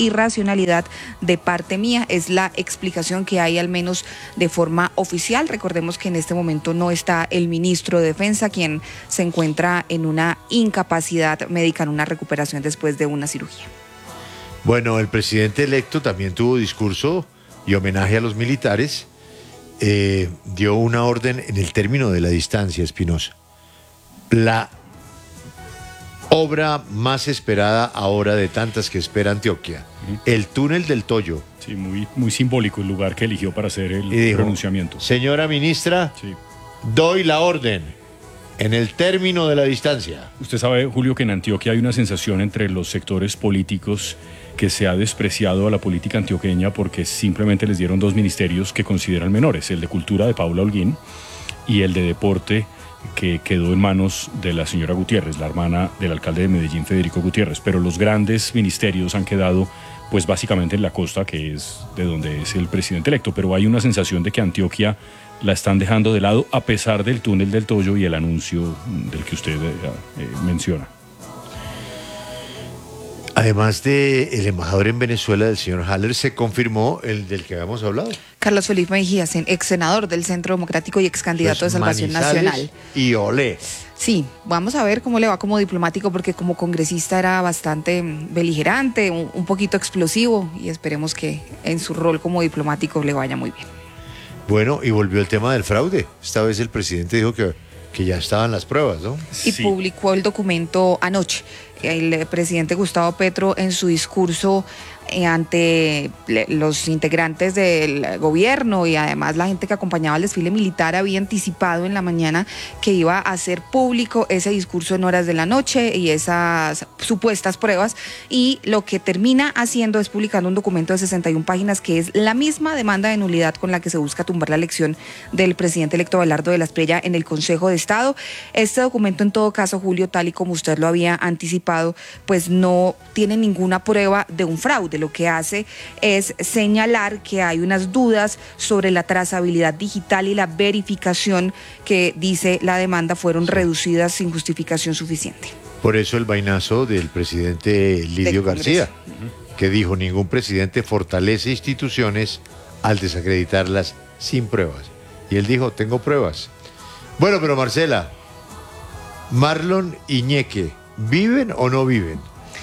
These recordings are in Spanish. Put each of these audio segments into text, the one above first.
irracionalidad de parte mía. Es la explicación que hay, al menos de forma oficial. Recordemos que en este momento no está el ministro de Defensa, quien se encuentra en una incapacidad médica, en una recuperación después de una cirugía. Bueno, el presidente electo también tuvo discurso y homenaje a los militares. Dio una orden en el término de la distancia, Espinosa. La obra más esperada ahora de tantas que espera Antioquia, el túnel del Toyo. Sí, muy simbólico el lugar que eligió para hacer el pronunciamiento. Señora ministra, sí, doy la orden en el término de la distancia. Usted sabe, Julio, que en Antioquia hay una sensación entre los sectores políticos que se ha despreciado a la política antioqueña porque simplemente les dieron 2 ministerios que consideran menores, el de Cultura de Paula Holguín y el de Deporte, que quedó en manos de la señora Gutiérrez, la hermana del alcalde de Medellín, Federico Gutiérrez. Pero los grandes ministerios han quedado pues básicamente en la costa, que es de donde es el presidente electo. Pero hay una sensación de que Antioquia la están dejando de lado a pesar del túnel del Toyo y el anuncio del que usted menciona. Además del embajador en Venezuela, del señor Haller, se confirmó el del que habíamos hablado. Carlos Felipe Mejías, ex senador del Centro Democrático y ex candidato de Salvación Nacional. Y olé. Sí, vamos a ver cómo le va como diplomático, porque como congresista era bastante beligerante, un poquito explosivo, y esperemos que en su rol como diplomático le vaya muy bien. Bueno, y volvió el tema del fraude. Esta vez el presidente dijo que ya estaban las pruebas, ¿no? Y sí, publicó el documento anoche. El presidente Gustavo Petro, en su discurso ante los integrantes del gobierno y además la gente que acompañaba al desfile militar, había anticipado en la mañana que iba a hacer público ese discurso en horas de la noche y esas supuestas pruebas, y lo que termina haciendo es publicando un documento de 61 páginas que es la misma demanda de nulidad con la que se busca tumbar la elección del presidente electo Abelardo de la Espriella en el Consejo de Estado. Este documento, en todo caso, Julio, tal y como usted lo había anticipado, pues no tiene ninguna prueba de un fraude. Lo que hace es señalar que hay unas dudas sobre la trazabilidad digital y la verificación que, dice la demanda, fueron reducidas sin justificación suficiente. Por eso el vainazo del presidente Lidio García, que dijo: ningún presidente fortalece instituciones al desacreditarlas sin pruebas. Y él dijo: tengo pruebas. Bueno, pero Marcela, Marlon y Ñeque, ¿viven o no viven?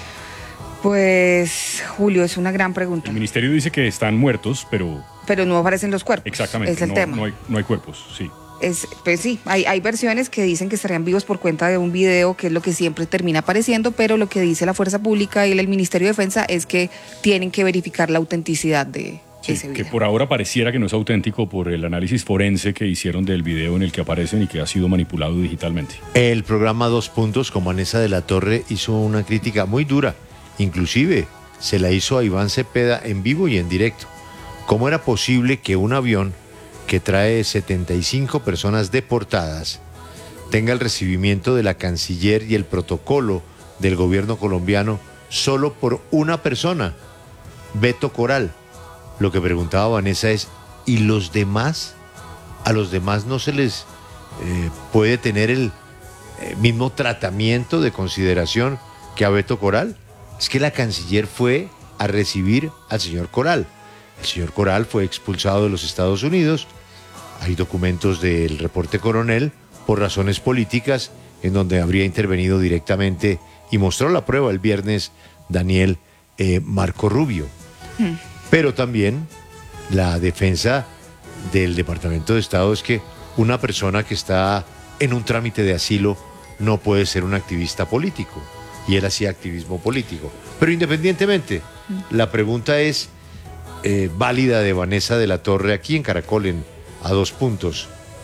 Pues, Julio, es una gran pregunta. El ministerio dice que están muertos, pero no aparecen los cuerpos. Exactamente. Es el tema. No hay cuerpos, sí. Pues sí, hay versiones que dicen que estarían vivos por cuenta de un video, que es lo que siempre termina apareciendo, pero lo que dice la Fuerza Pública y el Ministerio de Defensa es que tienen que verificar la autenticidad de ese video. Que por ahora pareciera que no es auténtico por el análisis forense que hicieron del video en el que aparecen y que ha sido manipulado digitalmente. El programa 2 Puntos con Vanessa de la Torre hizo una crítica muy dura. Inclusive se la hizo a Iván Cepeda en vivo y en directo. ¿Cómo era posible que un avión que trae 75 personas deportadas tenga el recibimiento de la canciller y el protocolo del gobierno colombiano solo por una persona, Beto Coral? Lo que preguntaba Vanessa es: ¿y los demás? ¿A los demás no se les puede tener el mismo tratamiento de consideración que a Beto Coral? Es que la canciller fue a recibir al señor Coral. El señor Coral fue expulsado de los Estados Unidos. Hay documentos del reporte Coronel por razones políticas en donde habría intervenido directamente, y mostró la prueba el viernes Daniel Marco Rubio. Pero también la defensa del Departamento de Estado es que una persona que está en un trámite de asilo no puede ser un activista político. Y él hacía activismo político. Pero independientemente, la pregunta es válida de Vanessa de la Torre aquí en Caracol, en A 2 Puntos.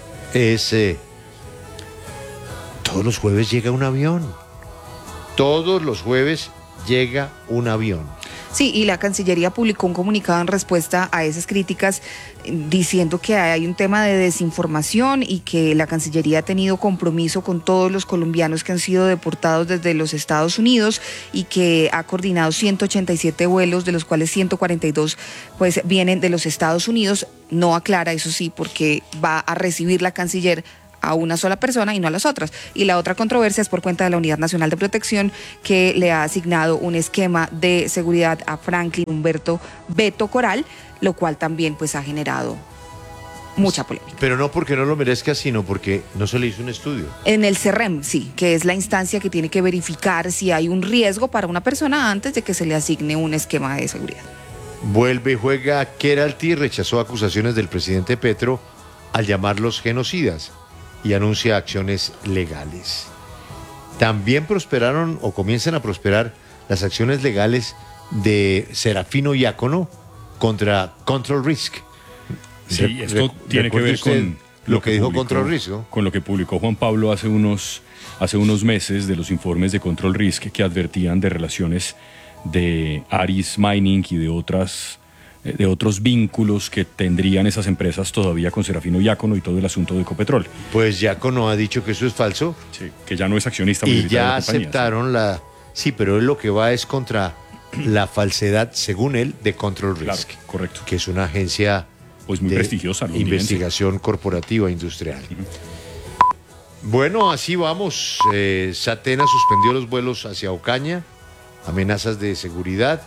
Todos los jueves llega un avión. Todos los jueves llega un avión. Sí, y la Cancillería publicó un comunicado en respuesta a esas críticas diciendo que hay un tema de desinformación y que la Cancillería ha tenido compromiso con todos los colombianos que han sido deportados desde los Estados Unidos y que ha coordinado 187 vuelos, de los cuales 142 pues vienen de los Estados Unidos. No aclara, eso sí, porque va a recibir la Canciller a una sola persona y no a las otras. Y la otra controversia es por cuenta de la Unidad Nacional de Protección, que le ha asignado un esquema de seguridad a Franklin Humberto Beto Coral, lo cual también pues ha generado mucha polémica. Pero no porque no lo merezca, sino porque no se le hizo un estudio. En el CERREM, sí, que es la instancia que tiene que verificar si hay un riesgo para una persona antes de que se le asigne un esquema de seguridad. Vuelve y juega Keralty, rechazó acusaciones del presidente Petro al llamarlos genocidas y anuncia acciones legales. También prosperaron o comienzan a prosperar las acciones legales de Serafino Diácono contra Control Risk. Sí, esto tiene que ver con lo que dijo publicó, Control Risk, ¿no? Con lo que publicó Juan Pablo hace unos meses de los informes de Control Risk que advertían de relaciones de Aris Mining y de otros vínculos que tendrían esas empresas todavía con Serafino Diácono y todo el asunto de Ecopetrol. Pues Diácono ha dicho que eso es falso. Sí, que ya no es accionista Y mayoritario ya de la compañía, aceptaron la... Sí, pero él lo que va es contra la falsedad, según él, de Control Claro, Risk, correcto. que es una agencia Pues muy de prestigiosa, ¿no? investigación corporativa industrial. Bueno, así vamos. Satena suspendió los vuelos hacia Ocaña, amenazas de seguridad.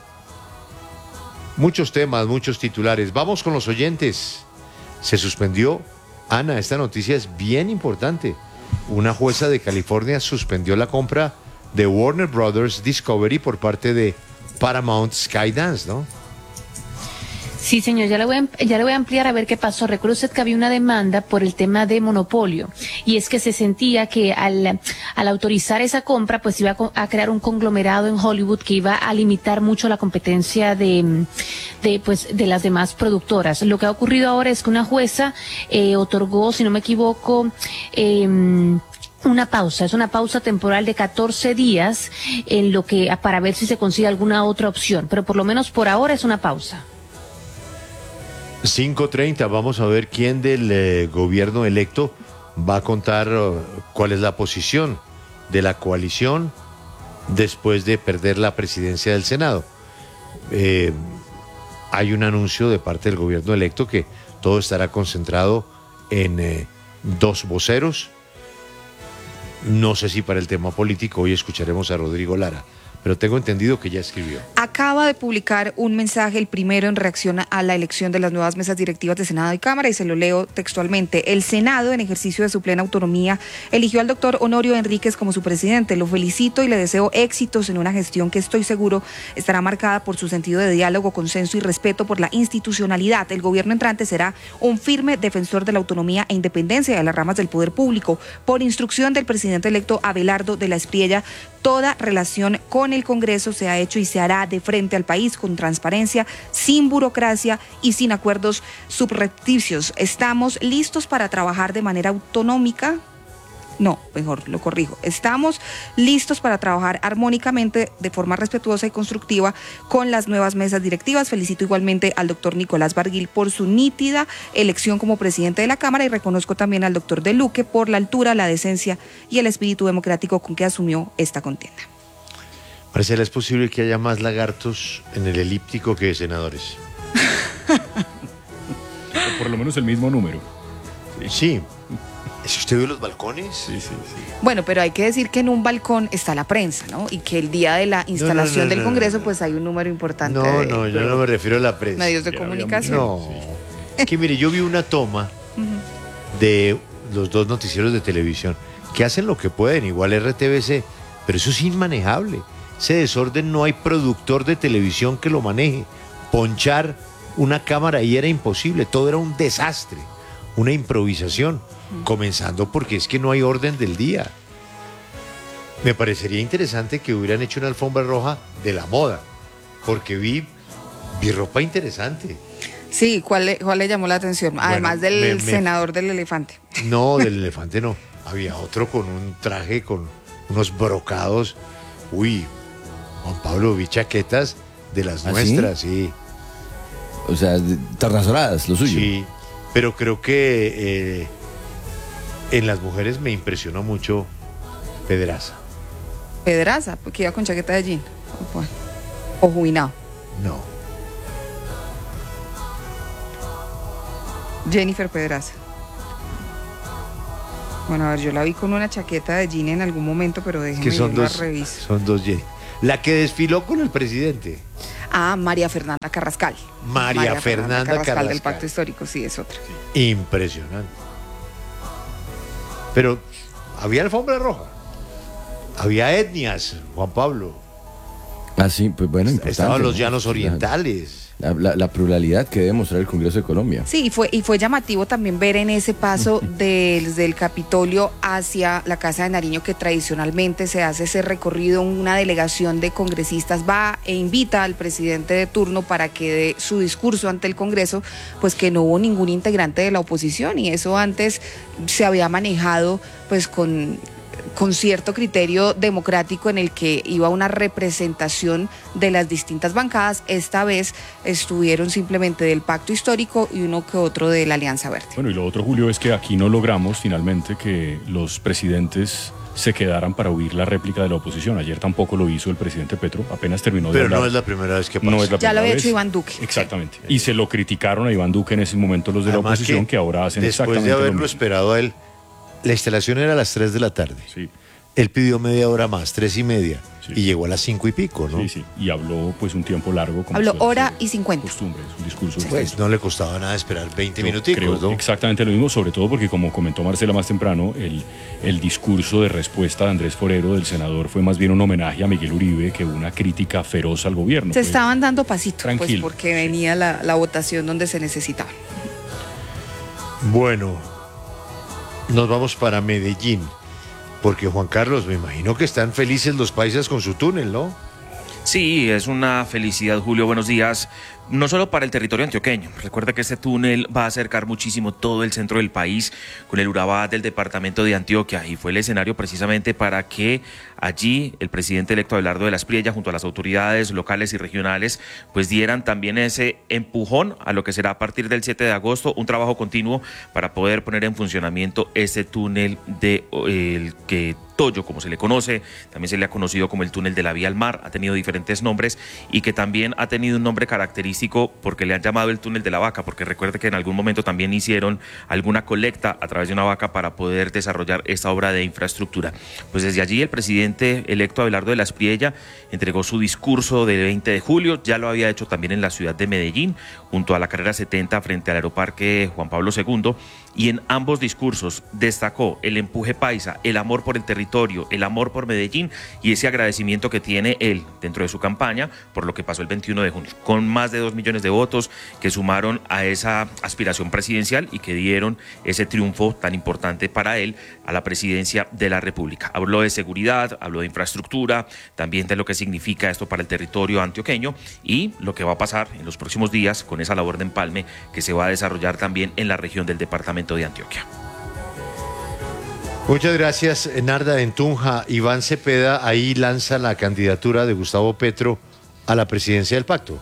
Muchos temas, muchos titulares. Vamos con los oyentes. Se suspendió, Ana, esta noticia es bien importante. Una jueza de California suspendió la compra de Warner Brothers Discovery por parte de Paramount Skydance, ¿no? Sí, señor, ya le voy a ampliar a ver qué pasó. Recuerda usted que había una demanda por el tema de monopolio, y es que se sentía que al autorizar esa compra, pues iba a crear un conglomerado en Hollywood que iba a limitar mucho la competencia de las demás productoras. Lo que ha ocurrido ahora es que una jueza otorgó, si no me equivoco, una pausa, es una pausa temporal de 14 días en lo que para ver si se consigue alguna otra opción, pero por lo menos por ahora es una pausa. 5:30, vamos a ver quién del gobierno electo va a contar cuál es la posición de la coalición después de perder la presidencia del Senado. Hay un anuncio de parte del gobierno electo que todo estará concentrado en 2 voceros. No sé si para el tema político hoy escucharemos a Rodrigo Lara, pero tengo entendido que ya escribió. Acaba de publicar un mensaje, el primero en reacción a la elección de las nuevas mesas directivas de Senado y Cámara, y se lo leo textualmente. El Senado, en ejercicio de su plena autonomía, eligió al doctor Honorio Enríquez como su presidente. Lo felicito y le deseo éxitos en una gestión que estoy seguro estará marcada por su sentido de diálogo, consenso y respeto por la institucionalidad. El gobierno entrante será un firme defensor de la autonomía e independencia de las ramas del poder público. Por instrucción del presidente electo Abelardo de la Espriella, toda relación con el Congreso se ha hecho y se hará de frente al país con transparencia, sin burocracia y sin acuerdos subrepticios. Estamos listos para trabajar de manera autonómica. No, mejor lo corrijo. Estamos listos para trabajar armónicamente, de forma respetuosa y constructiva con las nuevas mesas directivas. Felicito igualmente al doctor Nicolás Barguil por su nítida elección como presidente de la Cámara y reconozco también al doctor De Luque por la altura, la decencia y el espíritu democrático con que asumió esta contienda. Marcela, ¿es posible que haya más lagartos en el elíptico que senadores? O por lo menos el mismo número. Sí. ¿Si usted ve los balcones? Sí. Bueno, pero hay que decir que en un balcón está la prensa, ¿no? Y que el día de la instalación del Congreso, pues hay un número importante de yo no me refiero a la prensa. medios de comunicación. No. Es que mire, yo vi una toma de los 2 noticieros de televisión que hacen lo que pueden, igual RTBC, pero eso es inmanejable. Ese desorden no hay productor de televisión que lo maneje. Ponchar una cámara ahí era imposible, todo era un desastre, una improvisación. Comenzando porque es que no hay orden del día. Me parecería interesante que hubieran hecho una alfombra roja de la moda, porque vi ropa interesante. Sí, ¿cuál le llamó la atención? Además del senador del elefante. No, del elefante no. Había otro con un traje con unos brocados. Uy, Juan Pablo, vi chaquetas de las nuestras, sí. O sea, terrazoradas, lo suyo. Sí, pero creo que en las mujeres me impresionó mucho Pedraza. Pedraza, porque iba con chaqueta de jean. O jubilado. No. Jennifer Pedraza. Bueno, a ver, yo la vi con una chaqueta de jean en algún momento, pero déjeme Que son yo la dos, reviso. son dos jeans. La que desfiló con el presidente. Ah, María Fernanda Carrascal. María Fernanda Carrascal. Del Pacto Histórico, sí, es otra. Impresionante. Pero había alfombra roja. Había etnias, Juan Pablo. Ah, sí, pues bueno, importante. Estaban los ¿no? llanos orientales. La pluralidad que debe mostrar el Congreso de Colombia. Sí, y fue llamativo también ver en ese paso desde el Capitolio hacia la Casa de Nariño, que tradicionalmente se hace ese recorrido, una delegación de congresistas va e invita al presidente de turno para que dé su discurso ante el Congreso, pues que no hubo ningún integrante de la oposición, y eso antes se había manejado pues con cierto criterio democrático en el que iba una representación de las distintas bancadas. Esta vez estuvieron simplemente del Pacto Histórico y uno que otro de la Alianza Verde. Bueno, y lo otro, Julio, es que aquí no logramos finalmente que los presidentes se quedaran para oír la réplica de la oposición. Ayer tampoco lo hizo el presidente Petro, apenas terminó de Pero hablar. no es la primera vez que pasa. No es la Ya lo primera había vez. hecho Iván Duque. Exactamente. Y se lo criticaron a Iván Duque en ese momento los de la Además oposición, que ahora hacen exactamente después de lo haberlo mismo. esperado a él, la instalación era a las 3 de la tarde. Sí. Él pidió media hora más, 3:30, Sí. y llegó a las 5 y pico, ¿no? Sí, sí. Y habló pues un tiempo largo. Como Habló suele hora ser y 50. Costumbre, es un discurso. Pues no le costaba nada esperar 20 Yo minuticos, creo ¿no? exactamente lo mismo, sobre todo porque, como comentó Marcela más temprano, el discurso de respuesta de Andrés Forero, del senador, fue más bien un homenaje a Miguel Uribe que una crítica feroz al gobierno. Se Fue estaban dando pasito, pues tranquilo. porque venía la votación donde se necesitaba. Bueno, nos vamos para Medellín, porque Juan Carlos, me imagino que están felices los paisas con su túnel, ¿no? Sí, es una felicidad, Julio. Buenos días. No solo para el territorio antioqueño. Recuerda que este túnel va a acercar muchísimo todo el centro del país con el Urabá del departamento de Antioquia, y fue el escenario precisamente para que allí el presidente electo Abelardo de la Espriella, junto a las autoridades locales y regionales, pues dieran también ese empujón a lo que será a partir del 7 de agosto un trabajo continuo para poder poner en funcionamiento este túnel de el que Toyo, como se le conoce, también se le ha conocido como el túnel de la Vía al Mar, ha tenido diferentes nombres, y que también ha tenido un nombre característico porque le han llamado el túnel de la vaca, porque recuerde que en algún momento también hicieron alguna colecta a través de una vaca para poder desarrollar esta obra de infraestructura. Pues desde allí el presidente electo Abelardo de la Espriella entregó su discurso del 20 de julio, ya lo había hecho también en la ciudad de Medellín, junto a la carrera 70 frente al Aeroparque Juan Pablo II, y en ambos discursos destacó el empuje paisa, el amor por el territorio, el amor por Medellín y ese agradecimiento que tiene él dentro de su campaña por lo que pasó el 21 de junio, con más de 2 millones de votos que sumaron a esa aspiración presidencial y que dieron ese triunfo tan importante para él a la presidencia de la República. Habló de seguridad, habló de infraestructura, también de lo que significa esto para el territorio antioqueño y lo que va a pasar en los próximos días con esa labor de empalme que se va a desarrollar también en la región del departamento de Antioquia. Muchas gracias, Narda. En Tunja, Iván Cepeda ahí lanza la candidatura de Gustavo Petro a la presidencia del pacto.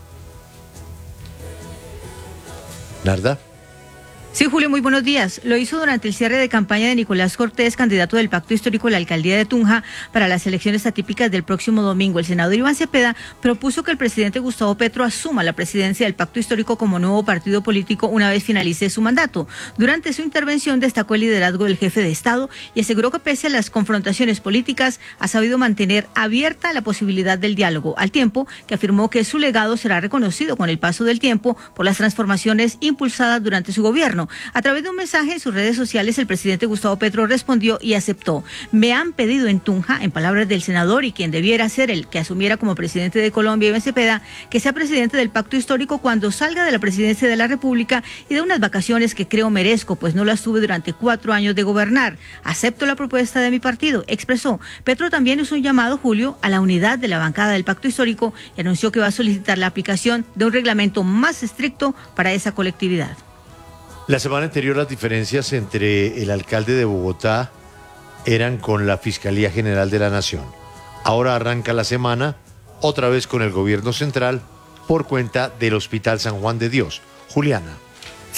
Narda. Sí, Julio, muy buenos días. Lo hizo durante el cierre de campaña de Nicolás Cortés, candidato del Pacto Histórico a la alcaldía de Tunja para las elecciones atípicas del próximo domingo. El senador Iván Cepeda propuso que el presidente Gustavo Petro asuma la presidencia del Pacto Histórico como nuevo partido político una vez finalice su mandato. Durante su intervención destacó el liderazgo del jefe de Estado y aseguró que pese a las confrontaciones políticas ha sabido mantener abierta la posibilidad del diálogo, al tiempo que afirmó que su legado será reconocido con el paso del tiempo por las transformaciones impulsadas durante su gobierno. A través de un mensaje en sus redes sociales, el presidente Gustavo Petro respondió y aceptó: me han pedido en Tunja, en palabras del senador y quien debiera ser el que asumiera como presidente de Colombia, Iván Cepeda, que sea presidente del Pacto Histórico cuando salga de la presidencia de la República y de unas vacaciones que creo merezco, pues no las tuve durante 4 años de gobernar. Acepto la propuesta de mi partido, expresó. Petro también hizo un llamado, Julio, a la unidad de la bancada del Pacto Histórico y anunció que va a solicitar la aplicación de un reglamento más estricto para esa colectividad. La semana anterior las diferencias entre el alcalde de Bogotá eran con la Fiscalía General de la Nación. Ahora arranca la semana otra vez con el gobierno central por cuenta del Hospital San Juan de Dios. Juliana.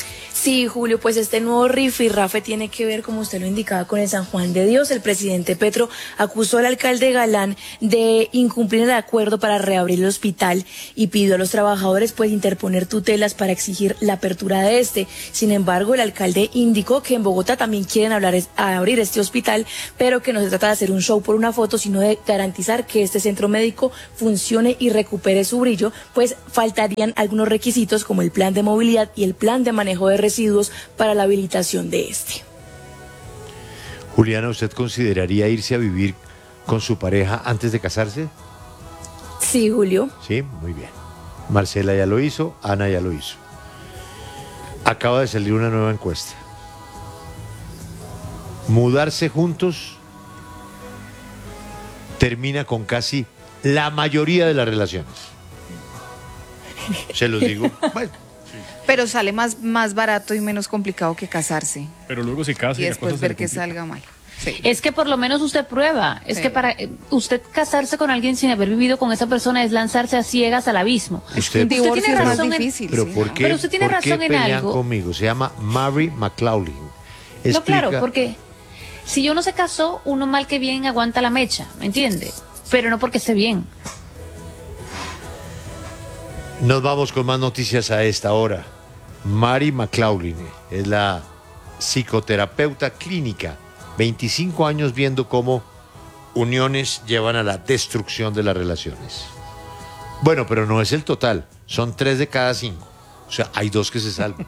Sí, Julio, pues este nuevo rifirrafe tiene que ver, como usted lo indicaba, con el San Juan de Dios. El presidente Petro acusó al alcalde Galán de incumplir el acuerdo para reabrir el hospital y pidió a los trabajadores pues interponer tutelas para exigir la apertura de este. Sin embargo, el alcalde indicó que en Bogotá también quieren abrir este hospital, pero que no se trata de hacer un show por una foto, sino de garantizar que este centro médico funcione y recupere su brillo, pues faltarían algunos requisitos como el plan de movilidad y el plan de manejo de residuos para la habilitación de este. Juliana, ¿usted consideraría irse a vivir con su pareja antes de casarse? Sí, Julio. Sí, muy bien. Marcela ya lo hizo, Ana ya lo hizo. Acaba de salir una nueva encuesta. Mudarse juntos termina con casi la mayoría de las relaciones. Se los digo. Bueno. Pero sale más barato y menos complicado que casarse. Pero luego se casa Y y después la cosa ver se que complica. salga mal. Sí. Es que por lo menos usted prueba. Es que para usted casarse con alguien sin haber vivido con esa persona es lanzarse a ciegas al abismo. Un divorcio tiene es más razón difícil. Pero sí, ¿por ¿no? qué, Pero usted tiene ¿por qué razón en pelean algo? conmigo? Se llama Mary McLaughlin. No, claro, Explica- porque si uno se casó, uno mal que bien aguanta la mecha, ¿me entiende? Pero no porque esté bien. Nos vamos con más noticias a esta hora. Mary McLaughlin es la psicoterapeuta clínica, 25 años viendo cómo uniones llevan a la destrucción de las relaciones. Bueno, pero no es el total, son 3 de cada 5. O sea, hay 2 que se salvan.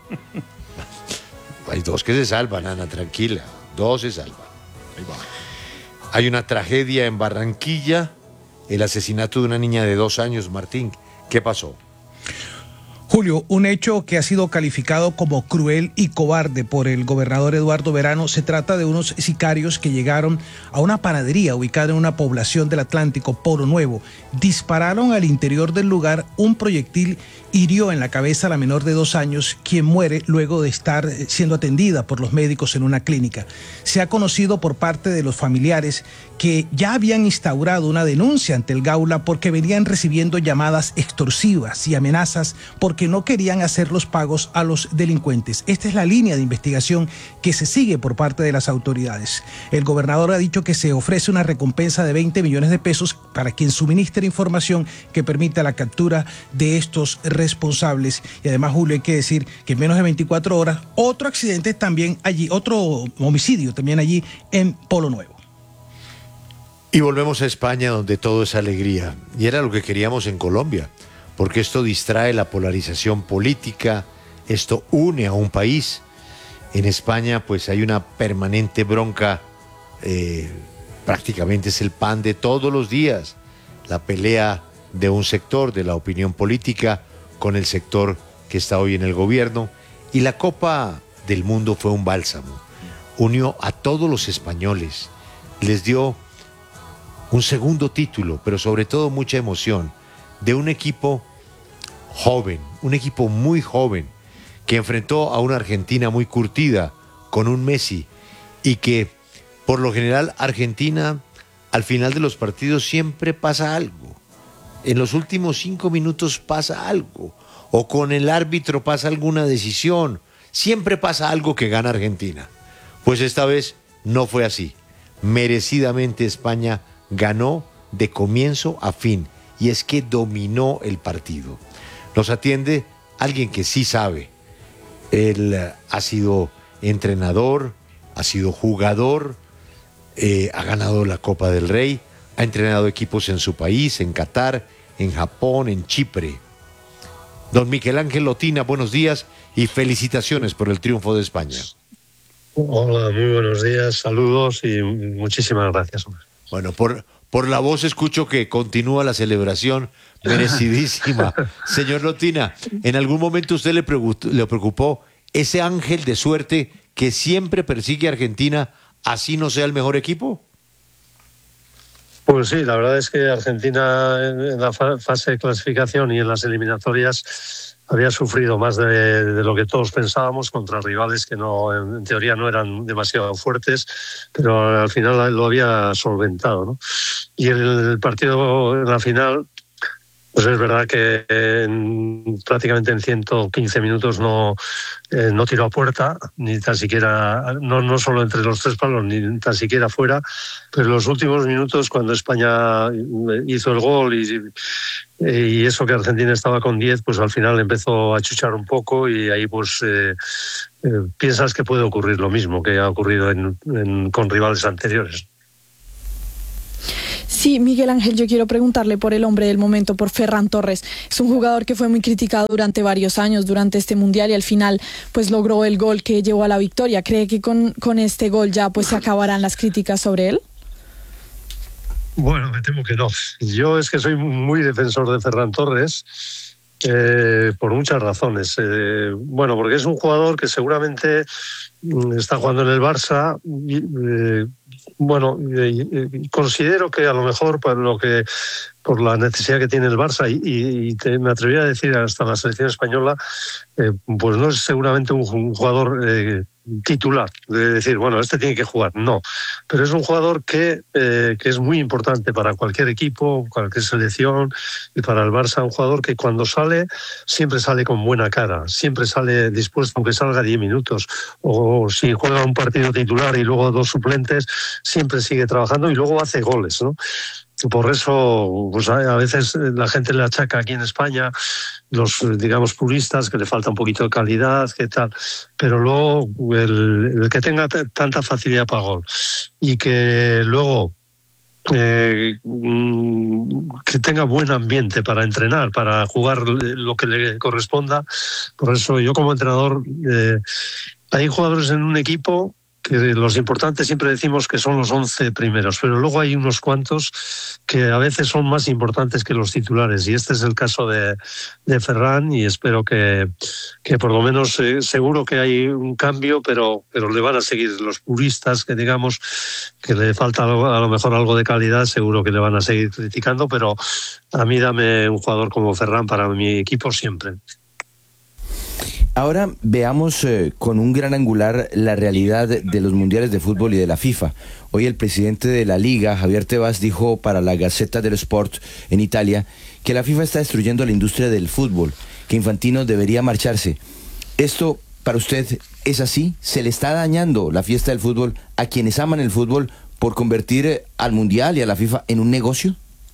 Hay 2 que se salvan, Ana, tranquila. 2 se salvan. Ahí va. Hay una tragedia en Barranquilla, el asesinato de una niña de 2 años, Martín. ¿Qué pasó? Julio, un hecho que ha sido calificado como cruel y cobarde por el gobernador Eduardo Verano. Se trata de unos sicarios que llegaron a una panadería ubicada en una población del Atlántico, Polo Nuevo. Dispararon al interior del lugar, un proyectil hirió en la cabeza a la menor de 2 años, quien muere luego de estar siendo atendida por los médicos en una clínica. Se ha conocido por parte de los familiares que ya habían instaurado una denuncia ante el Gaula porque venían recibiendo llamadas extorsivas y amenazas porque no querían hacer los pagos a los delincuentes. Esta es la línea de investigación que se sigue por parte de las autoridades. El gobernador ha dicho que se ofrece una recompensa de 20 millones de pesos para quien suministre información que permita la captura de estos responsables. Y además, Julio, hay que decir que en menos de 24 horas, otro accidente también allí, otro homicidio también allí en Polo Nuevo. Y volvemos a España, donde todo es alegría. Y era lo que queríamos en Colombia, porque esto distrae la polarización política, esto une a un país. En España, pues hay una permanente bronca, prácticamente es el pan de todos los días, la pelea de un sector de la opinión política con el sector que está hoy en el gobierno. Y la Copa del Mundo fue un bálsamo, unió a todos los españoles, les dio un segundo título, pero sobre todo mucha emoción, de un equipo joven, un equipo muy joven, que enfrentó a una Argentina muy curtida, con un Messi, y que por lo general Argentina al final de los partidos siempre pasa algo. En los últimos 5 minutos pasa algo, o con el árbitro pasa alguna decisión, siempre pasa algo que gana Argentina. Pues esta vez no fue así. Merecidamente España ganó de comienzo a fin, y es que dominó el partido. Nos atiende alguien que sí sabe. Él ha sido entrenador, ha sido jugador, ha ganado la Copa del Rey, ha entrenado equipos en su país, en Qatar, en Japón, en Chipre. Don Miguel Ángel Lotina, buenos días y felicitaciones por el triunfo de España. Hola, muy buenos días, saludos y muchísimas gracias. Bueno, por la voz escucho que continúa la celebración merecidísima. Señor Lotina, ¿en algún momento usted le preocupó ese ángel de suerte que siempre persigue a Argentina, así no sea el mejor equipo? Pues sí, la verdad es que Argentina en la fase de clasificación y en las eliminatorias había sufrido más de lo que todos pensábamos contra rivales que no, en teoría no eran demasiado fuertes, pero al final lo había solventado, ¿no? Y el partido en la final, Pues es verdad que prácticamente en 115 minutos no tiró a puerta, ni tan siquiera, no solo entre los tres palos, ni tan siquiera fuera, pero en los últimos minutos, cuando España hizo el gol y eso que Argentina estaba con 10, pues al final empezó a chuchar un poco y ahí pues piensas que puede ocurrir lo mismo que ha ocurrido con rivales anteriores. Sí, Miguel Ángel, yo quiero preguntarle por el hombre del momento, por Ferran Torres. Es un jugador que fue muy criticado durante varios años, durante este Mundial, y al final pues logró el gol que llevó a la victoria. ¿Cree que con este gol ya pues se acabarán las críticas sobre él? Bueno, me temo que no. Yo es que soy muy defensor de Ferran Torres por muchas razones. Bueno, porque es un jugador que seguramente está jugando en el Barça. Bueno, considero que a lo mejor por la necesidad que tiene el Barça y me atrevería a decir hasta la selección española, pues no es seguramente un jugador titular, de decir, bueno, este tiene que jugar, no, pero es un jugador que es muy importante para cualquier equipo, cualquier selección, y para el Barça un jugador que cuando sale, siempre sale con buena cara, siempre sale dispuesto, aunque salga 10 minutos, o si juega un partido titular y luego 2 suplentes, siempre sigue trabajando y luego hace goles, ¿no? Por eso, pues a veces la gente le achaca aquí en España, los, digamos, puristas, que le falta un poquito de calidad, que tal. Pero luego, el que tenga tanta facilidad para gol y que luego que tenga buen ambiente para entrenar, para jugar lo que le corresponda. Por eso yo como entrenador, hay jugadores en un equipo que los importantes siempre decimos que son los 11 primeros, pero luego hay unos cuantos que a veces son más importantes que los titulares, y este es el caso de Ferran, y espero que por lo menos, seguro que hay un cambio, pero le van a seguir los puristas, que digamos que le falta a lo mejor algo de calidad, seguro que le van a seguir criticando, pero a mí dame un jugador como Ferran para mi equipo siempre. Ahora veamos con un gran angular la realidad de los mundiales de fútbol y de la FIFA. Hoy el presidente de la Liga, Javier Tebas, dijo para la Gazzetta dello Sport en Italia que la FIFA está destruyendo la industria del fútbol, que Infantino debería marcharse. ¿Esto para usted es así? ¿Se le está dañando la fiesta del fútbol a quienes aman el fútbol por convertir al mundial y a la FIFA en un negocio?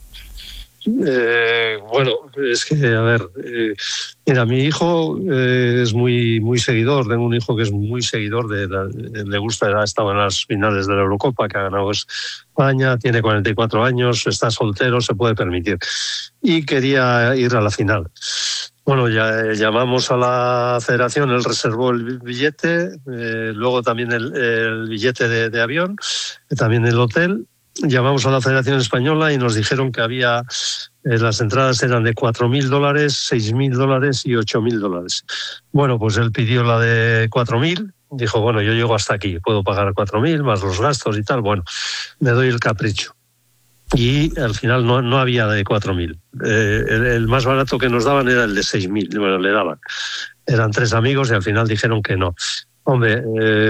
Bueno, es que, a ver, mira, mi hijo es muy seguidor, tengo un hijo que es muy seguidor, le gusta, ha estado en las finales de la Eurocopa, que ha ganado España, tiene 44 años, está soltero, se puede permitir, y quería ir a la final. Bueno, ya llamamos a la federación, él reservó el billete, luego también el billete de avión, también el hotel. Llamamos a la Federación Española y nos dijeron que había, las entradas eran de $4.000, $6.000 y $8.000. Bueno, pues él pidió la de 4.000, dijo, bueno, yo llego hasta aquí, puedo pagar 4.000 más los gastos y tal, bueno, me doy el capricho. Y al final no había de 4.000. El más barato que nos daban era el de 6.000, bueno, le daban. Eran 3 amigos y al final dijeron que no. Hombre,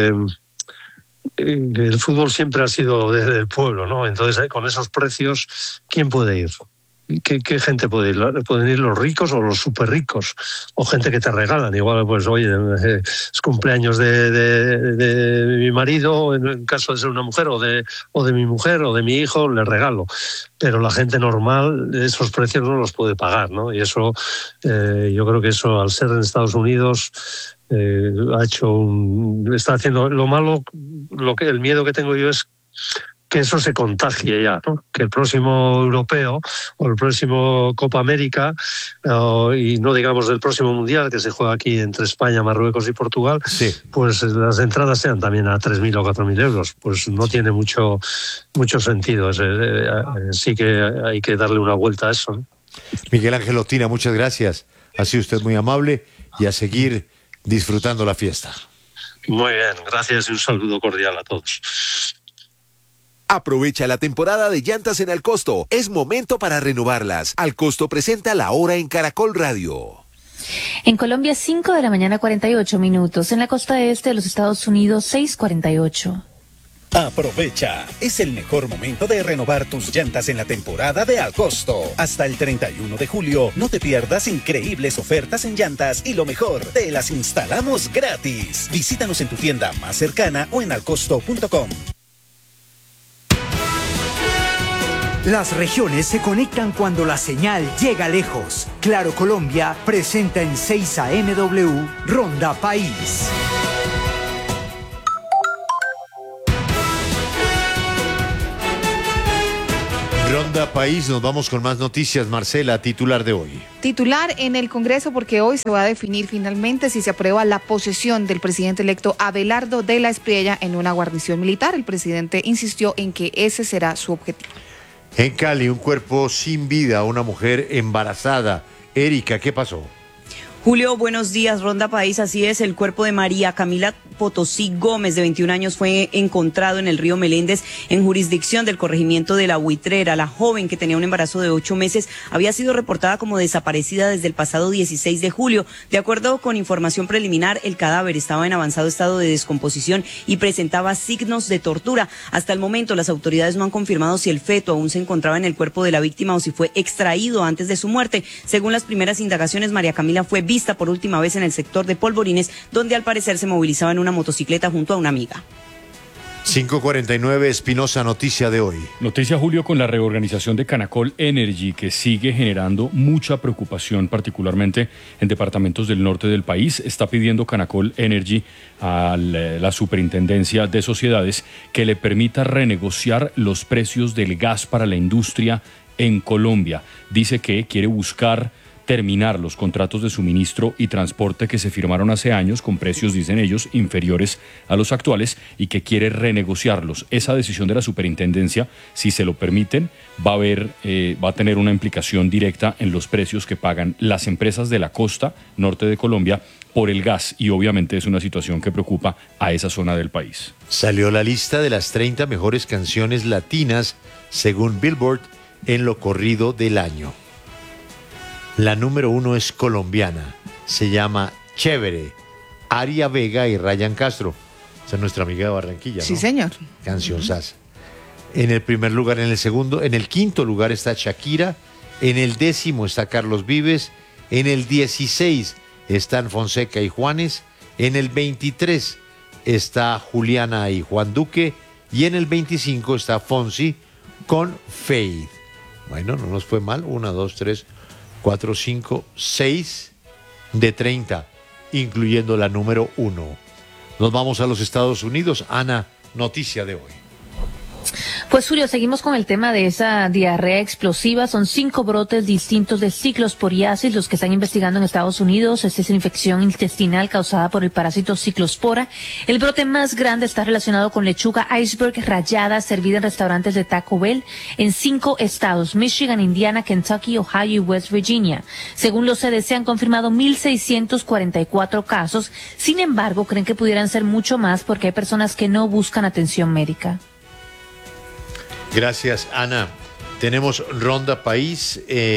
el fútbol siempre ha sido del pueblo, ¿no? Entonces, con esos precios, ¿quién puede ir? ¿Qué gente puede ir? ¿Pueden ir los ricos o los súper ricos? O gente que te regalan. Igual, pues, oye, es cumpleaños de mi marido, en caso de ser una mujer, o de mi mujer, o de mi hijo, le regalo. Pero la gente normal, esos precios no los puede pagar, ¿no? Y eso, yo creo que eso, al ser en Estados Unidos, está haciendo lo malo. El miedo que tengo yo es que eso se contagie ya, ¿no? Que el próximo europeo o el próximo Copa América, y no digamos del próximo mundial que se juega aquí entre España, Marruecos y Portugal, sí, pues las entradas sean también a 3.000 o 4.000 euros. Pues no tiene mucho sentido. Sí que hay que darle una vuelta a eso, ¿no? Miguel Ángel Otina, muchas gracias. Ha sido usted muy amable y a seguir disfrutando la fiesta. Muy bien, gracias y un saludo cordial a todos. Aprovecha la temporada de llantas en Alcosto. Es momento para renovarlas. Alcosto presenta La Hora en Caracol Radio. En Colombia, 5 de la mañana, 48 minutos. En la costa este de los Estados Unidos, 6:48. Aprovecha, es el mejor momento de renovar tus llantas en la temporada de Al Costo. Hasta el 31 de julio, no te pierdas increíbles ofertas en llantas y lo mejor, te las instalamos gratis. Visítanos en tu tienda más cercana o en alcosto.com. Las regiones se conectan cuando la señal llega lejos. Claro Colombia presenta en 6 AMW Ronda País. Ronda País, nos vamos con más noticias. Marcela, titular de hoy. Titular en el Congreso, porque hoy se va a definir finalmente si se aprueba la posesión del presidente electo Abelardo de la Espriella en una guarnición militar. El presidente insistió en que ese será su objetivo. En Cali, un cuerpo sin vida, una mujer embarazada. Erika, ¿qué pasó? Julio, buenos días, Ronda País, así es, el cuerpo de María Camila Potosí Gómez, de 21 años, fue encontrado en el río Meléndez, en jurisdicción del corregimiento de La Buitrera. La joven, que tenía un embarazo de 8 meses, había sido reportada como desaparecida desde el pasado 16 de julio. De acuerdo con información preliminar, el cadáver estaba en avanzado estado de descomposición y presentaba signos de tortura. Hasta el momento, las autoridades no han confirmado si el feto aún se encontraba en el cuerpo de la víctima o si fue extraído antes de su muerte. Según las primeras indagaciones, María Camila fue vista por última vez en el sector de Polvorines, donde al parecer se movilizaba en una motocicleta junto a una amiga. 5:49, Espinosa, noticia de hoy. Noticia, Julio, con la reorganización de Canacol Energy, que sigue generando mucha preocupación, particularmente en departamentos del norte del país. Está pidiendo Canacol Energy a la Superintendencia de Sociedades que le permita renegociar los precios del gas para la industria en Colombia. Dice que quiere buscar terminar los contratos de suministro y transporte que se firmaron hace años con precios, dicen ellos, inferiores a los actuales, y que quiere renegociarlos. Esa decisión de la superintendencia, si se lo permiten, va a tener una implicación directa en los precios que pagan las empresas de la costa norte de Colombia por el gas, y obviamente es una situación que preocupa a esa zona del país. Salió la lista de las 30 mejores canciones latinas según Billboard en lo corrido del año. La número 1 es colombiana, se llama Chévere, Aria Vega y Ryan Castro. Esa es nuestra amiga de Barranquilla, ¿no? Sí, señor. Canción sasa. En el primer lugar, en el quinto lugar está Shakira, en el 10º está Carlos Vives, en el 16 están Fonseca y Juanes, en el 23 está Juliana y Juan Duque, y en el 25 está Fonsi con Faith. Bueno, no nos fue mal, 1, 2, 3, 4, 5, 6 de 30, incluyendo la número 1. Nos vamos a los Estados Unidos. Ana, noticia de hoy. Pues Julio, seguimos con el tema de esa diarrea explosiva. Son 5 brotes distintos de ciclosporiasis los que están investigando en Estados Unidos. Esta es una infección intestinal causada por el parásito ciclospora. El brote más grande está relacionado con lechuga iceberg rallada servida en restaurantes de Taco Bell en 5 estados: Michigan, Indiana, Kentucky, Ohio y West Virginia. Según los CDC, han confirmado 1,644 casos. Sin embargo, creen que pudieran ser mucho más porque hay personas que no buscan atención médica. Gracias, Ana. Tenemos Ronda País,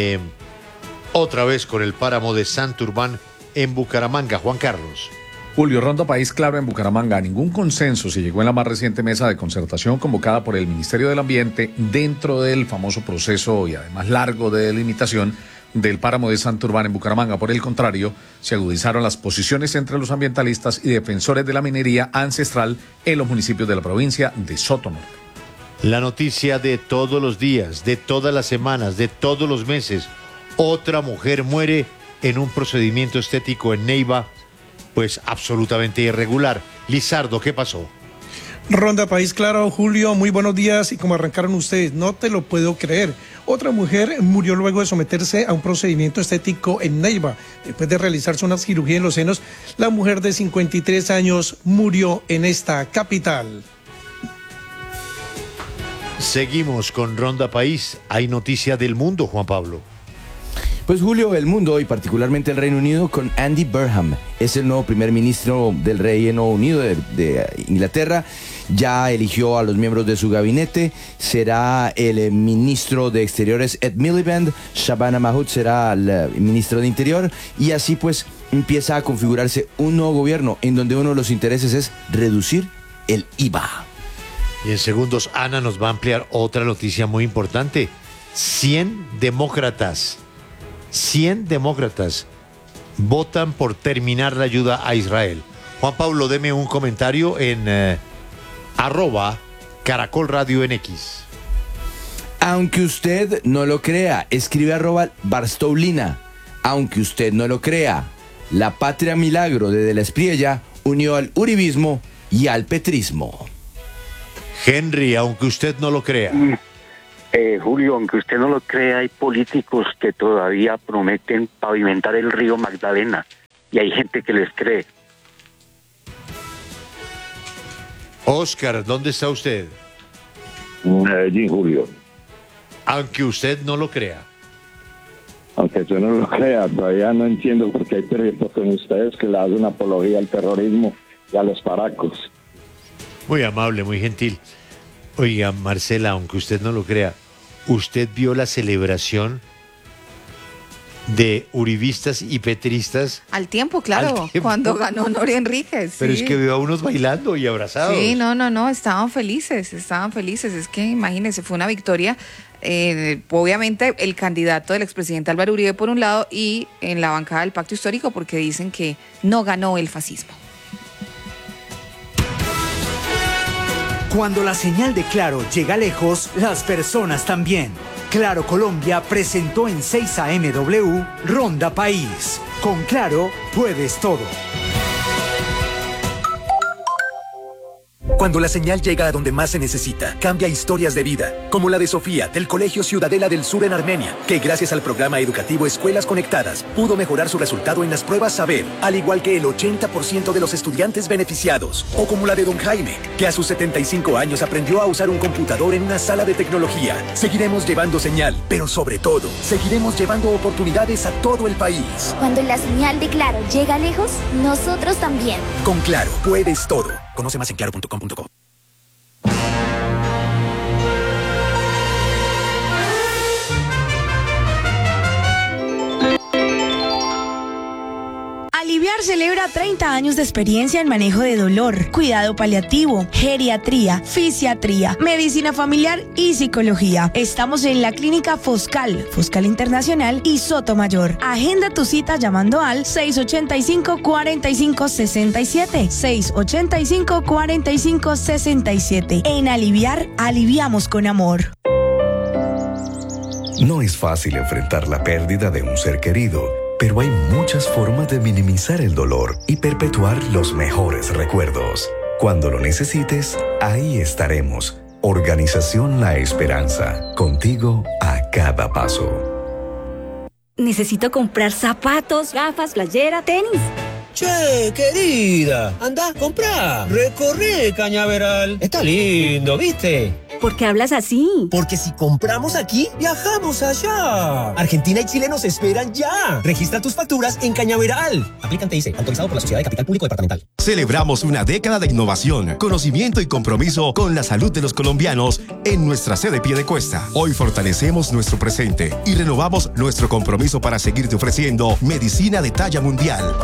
otra vez con el páramo de Santurbán en Bucaramanga. Juan Carlos. Julio, Ronda País claro en Bucaramanga. Ningún consenso se llegó en la más reciente mesa de concertación convocada por el Ministerio del Ambiente dentro del famoso proceso y además largo de delimitación del páramo de Santurbán en Bucaramanga. Por el contrario, se agudizaron las posiciones entre los ambientalistas y defensores de la minería ancestral en los municipios de la provincia de Sotonorte. La noticia de todos los días, de todas las semanas, de todos los meses. Otra mujer muere en un procedimiento estético en Neiva, pues absolutamente irregular. Lizardo, ¿qué pasó? Ronda País claro, Julio, muy buenos días. Y como arrancaron ustedes, no te lo puedo creer. Otra mujer murió luego de someterse a un procedimiento estético en Neiva. Después de realizarse una cirugía en los senos, la mujer de 53 años murió en esta capital. Seguimos con Ronda País. Hay noticia del mundo, Juan Pablo. Pues Julio, el mundo y particularmente el Reino Unido con Andy Burnham. Es el nuevo primer ministro del Reino Unido de Inglaterra. Ya eligió a los miembros de su gabinete. Será el ministro de Exteriores Ed Miliband. Shabana Mahood será el ministro de Interior. Y así pues empieza a configurarse un nuevo gobierno en donde uno de los intereses es reducir el IVA. Y en segundos, Ana nos va a ampliar otra noticia muy importante. 100 demócratas votan por terminar la ayuda a Israel. Juan Pablo, deme un comentario en @Caracol Radio en X. Aunque usted no lo crea, escribe @Barstoulina. Aunque usted no lo crea, la Patria Milagro de la Espriella unió al uribismo y al petrismo. Henry, aunque usted no lo crea. Julio, aunque usted no lo crea, hay políticos que todavía prometen pavimentar el río Magdalena y hay gente que les cree. Oscar, ¿dónde está usted? Medellín, Julio. Aunque usted no lo crea. Aunque usted no lo crea, todavía no entiendo por qué hay periodistas con ustedes que le hacen apología al terrorismo y a los paracos. Muy amable, muy gentil. Oiga, Marcela, aunque usted no lo crea, ¿usted vio la celebración de uribistas y petristas? Al tiempo, claro, cuando ganó Nori Enríquez. Pero sí. es que veo a unos bailando y abrazados. Sí, no, estaban felices. Es que imagínense, fue una victoria. Obviamente el candidato del expresidente Álvaro Uribe por un lado y en la bancada del Pacto Histórico porque dicen que no ganó el fascismo. Cuando la señal de Claro llega lejos, las personas también. Claro Colombia presentó en 6 AMW Ronda País. Con Claro puedes todo. Cuando la señal llega a donde más se necesita, cambia historias de vida, como la de Sofía, del Colegio Ciudadela del Sur en Armenia, que gracias al programa educativo Escuelas Conectadas, pudo mejorar su resultado en las pruebas Saber, al igual que el 80% de los estudiantes beneficiados. O como la de don Jaime, que a sus 75 años aprendió a usar un computador en una sala de tecnología. Seguiremos llevando señal, pero sobre todo, seguiremos llevando oportunidades a todo el país. Cuando la señal de Claro llega lejos, nosotros también. Con Claro, puedes todo. Conoce más en claro.com.co. Aliviar celebra 30 años de experiencia en manejo de dolor, cuidado paliativo, geriatría, fisiatría, medicina familiar y psicología. Estamos en la clínica Foscal Internacional y Sotomayor. Agenda tu cita llamando al 685-4567. 685-4567. En Aliviar, aliviamos con amor. No es fácil enfrentar la pérdida de un ser querido, pero hay muchas formas de minimizar el dolor y perpetuar los mejores recuerdos. Cuando lo necesites, ahí estaremos. Organización La Esperanza, contigo a cada paso. Necesito comprar zapatos, gafas, playera, tenis. Che, querida, anda, comprá, recorre Cañaveral. Está lindo, ¿viste? ¿Por qué hablas así? Porque si compramos aquí, viajamos allá. Argentina y Chile nos esperan ya. Registra tus facturas en Cañaveral. Aplican TIC, autorizado por la Sociedad de Capital Público Departamental. Celebramos una década de innovación, conocimiento y compromiso con la salud de los colombianos en nuestra sede Piedecuesta. Hoy fortalecemos nuestro presente y renovamos nuestro compromiso para seguirte ofreciendo medicina de talla mundial.